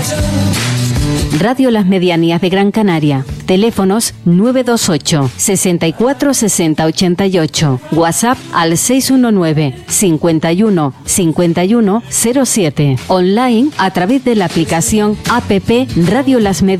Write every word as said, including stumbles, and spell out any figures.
Radio Las Medianías de Gran Canaria. Teléfonos nueve dos ocho, sesenta y cuatro, sesenta, ochenta y ocho. WhatsApp al seis uno nueve, cincuenta y uno, cincuenta y uno, cero siete. Online a través de la aplicación app Radio Las Medianías.